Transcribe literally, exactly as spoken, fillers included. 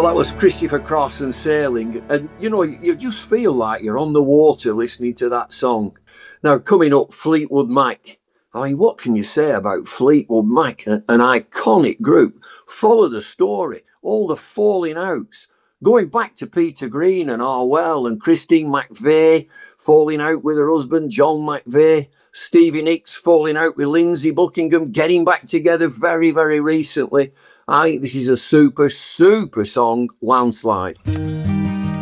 Well, that was Christopher Cross and Sailing. And, you know, you just feel like you're on the water listening to that song. Now, coming up, Fleetwood Mac. I mean, what can you say about Fleetwood Mac, an iconic group? Follow the story, all the falling outs, going back to Peter Green and Orwell and Christine McVie falling out with her husband, John McVie, Stevie Nicks falling out with Lindsey Buckingham, getting back together very, very recently. I think this is a super, super song, Landslide.